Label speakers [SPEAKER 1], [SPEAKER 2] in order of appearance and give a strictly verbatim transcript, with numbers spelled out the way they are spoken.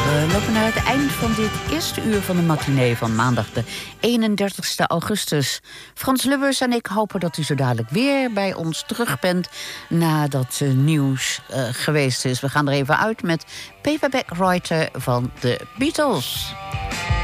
[SPEAKER 1] We lopen naar het eind van dit eerste uur van de matinee van maandag de eenendertigste augustus. Frans Lubbers en ik hopen dat u zo dadelijk weer bij ons terug bent nadat het nieuws uh, geweest is. We gaan er even uit met Paperback Writer van de Beatles.